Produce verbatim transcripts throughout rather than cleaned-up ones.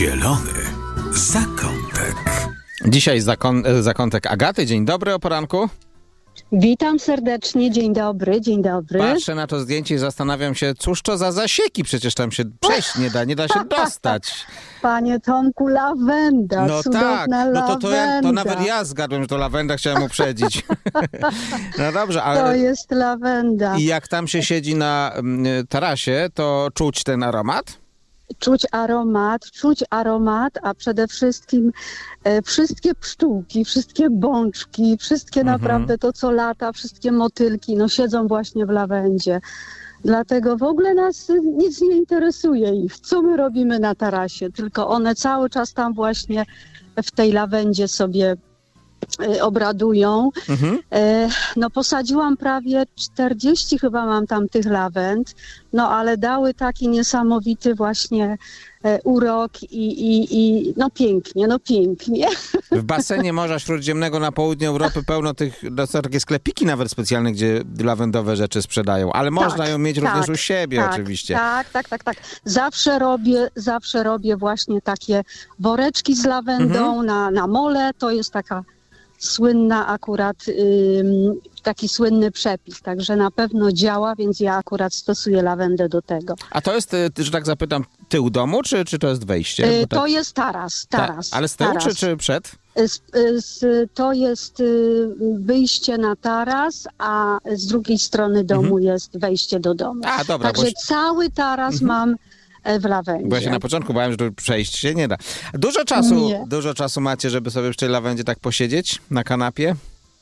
Zielony zakątek. Dzisiaj zakon- zakątek Agaty. Dzień dobry o poranku. Witam serdecznie, dzień dobry, dzień dobry. Patrzę na to zdjęcie i zastanawiam się, cóż to za zasieki, przecież tam się przejść nie da, nie da się dostać. Panie Tomku, lawenda, no cudowna tak, lawenda. no to, to, ja, to nawet ja zgadłem, że to lawenda, chciałem uprzedzić. No dobrze, ale... To jest lawenda. I jak tam się siedzi na y, tarasie, to czuć ten aromat? Czuć aromat, czuć aromat, a przede wszystkim e, wszystkie pszczółki, wszystkie bączki, wszystkie Mhm. naprawdę to, co lata, wszystkie motylki, no siedzą właśnie w lawendzie. Dlatego w ogóle nas nic nie interesuje ich, co my robimy na tarasie, tylko one cały czas tam właśnie w tej lawendzie sobie e, obradują. Mhm. E, no posadziłam prawie czterdzieści chyba mam tam tych lawend, no ale dały taki niesamowity właśnie e, urok i, i, i no pięknie, no pięknie. W basenie Morza Śródziemnego na południu Europy pełno tych, no, są takie sklepiki nawet specjalne, gdzie lawendowe rzeczy sprzedają, ale można Tak, ją mieć tak, również u siebie tak, oczywiście. Tak, tak, tak, tak. Zawsze robię, zawsze robię właśnie takie woreczki z lawendą Mhm. na, na mole, to jest taka słynna akurat, ym, taki słynny przepis, także na pewno działa, więc ja akurat stosuję lawendę do tego. A to jest, y, że tak zapytam, tył domu, czy, czy to jest wejście? Y, Bo tak- to jest taras, Ta- taras. ale z tyłu, taras. czy, czy przed? Z, z, to jest y, wyjście na taras, a z drugiej strony domu Mhm. jest wejście do domu. A, dobra, Także bo, cały taras Mhm. mam e, w lawendzie. bo ja się na początku bałem, że tu przejść się nie da. Dużo czasu, Nie. dużo czasu macie, żeby sobie w tej lawendzie tak posiedzieć na kanapie?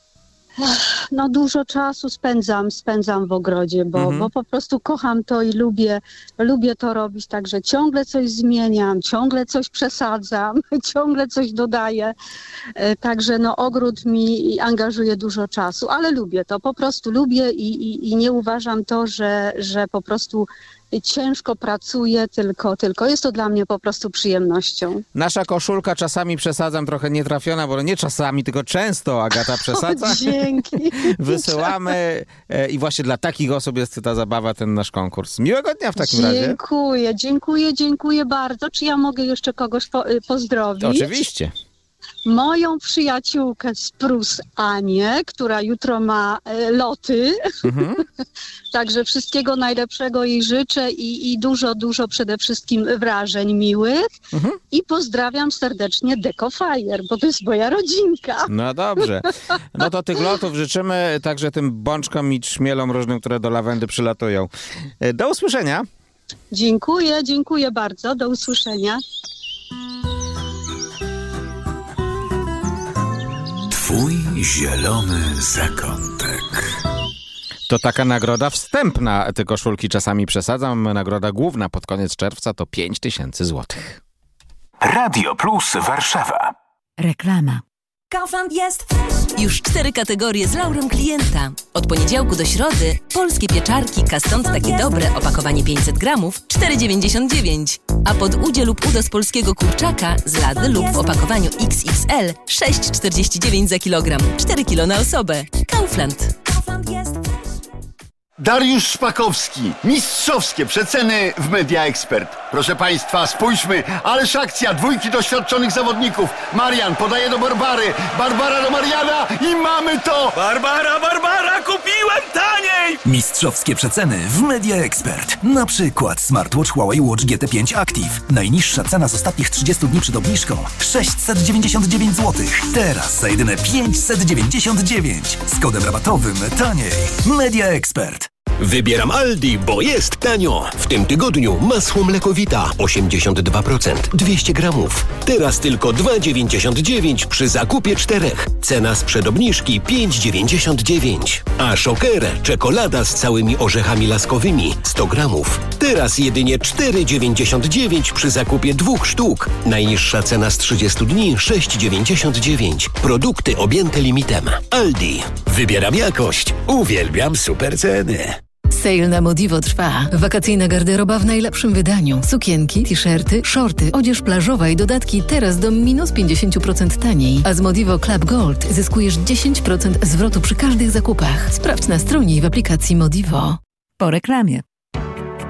No dużo czasu spędzam, spędzam w ogrodzie, bo, Mhm. bo po prostu kocham to i lubię, lubię to robić, także ciągle coś zmieniam, ciągle coś przesadzam, ciągle coś dodaję, E, także no ogród mi angażuje dużo czasu, ale lubię to, po prostu lubię i, i, i nie uważam to, że, że po prostu ciężko pracuję, tylko, tylko jest to dla mnie po prostu przyjemnością. Nasza koszulka czasami, przesadzam, trochę nietrafiona, bo nie czasami, tylko często Agata przesadza. O, dzięki. Wysyłamy e, i właśnie dla takich osób jest ta zabawa, ten nasz konkurs. Miłego dnia w takim razie. Dziękuję, dziękuję, dziękuję bardzo. Czy ja mogę jeszcze kogoś po, y, pozdrowić? Oczywiście. Moją przyjaciółkę z Prus, Anię, która jutro ma e, loty. Mhm. Także wszystkiego najlepszego jej życzę i, i dużo, dużo przede wszystkim wrażeń miłych. Mhm. I pozdrawiam serdecznie Decofire, bo to jest moja rodzinka. No dobrze. No to tych lotów życzymy także tym bączkom i trzmielom różnym, które do lawendy przylatują. E, Do usłyszenia. Dziękuję, dziękuję bardzo. Do usłyszenia. Twój zielony zakątek. To taka nagroda wstępna. Te koszulki czasami przesadzam. Nagroda główna pod koniec czerwca to pięć tysięcy złotych. Radio Plus Warszawa. Reklama. Kaufland jest już cztery kategorie z laurem klienta. Od poniedziałku do środy polskie pieczarki Kastant takie dobre, opakowanie pięćset gramów, cztery dziewięćdziesiąt dziewięć. A pod udzie lub udo z polskiego kurczaka z lady lub w opakowaniu iks iks el sześć czterdzieści dziewięć za kilogram, cztery kilo na osobę. Kaufland. Kaufland jest. Dariusz Szpakowski. Mistrzowskie przeceny w Media Expert. Proszę Państwa, spójrzmy, ależ akcja dwójki doświadczonych zawodników. Marian podaje do Barbary, Barbara do Mariana i mamy to! Barbara, Barbara, kupiłem taniej! Mistrzowskie przeceny w Media Expert. Na przykład smartwatch Huawei Watch G T pięć Active. Najniższa cena z ostatnich trzydziestu dni przed obniżką sześćset dziewięćdziesiąt dziewięć złotych. Teraz za jedyne pięćset dziewięćdziesiąt dziewięć. Z kodem rabatowym taniej. Media Expert. Wybieram Aldi, bo jest tanio. W tym tygodniu masło mlekowita osiemdziesiąt dwa procent, dwieście gramów. Teraz tylko dwa dziewięćdziesiąt dziewięć przy zakupie czterech. Cena sprzed obniżki pięć dziewięćdziesiąt dziewięć. A Shocker, czekolada z całymi orzechami laskowymi, sto gramów. Teraz jedynie cztery dziewięćdziesiąt dziewięć przy zakupie dwóch sztuk. Najniższa cena z trzydziestu dni sześć dziewięćdziesiąt dziewięć. Produkty objęte limitem. Aldi. Wybieram jakość. Uwielbiam super ceny. Sale na Modivo trwa. Wakacyjna garderoba w najlepszym wydaniu. Sukienki, t-shirty, shorty, odzież plażowa i dodatki teraz do minus pięćdziesiąt procent taniej. A z Modivo Club Gold zyskujesz dziesięć procent zwrotu przy każdych zakupach. Sprawdź na stronie i w aplikacji Modivo. Po reklamie.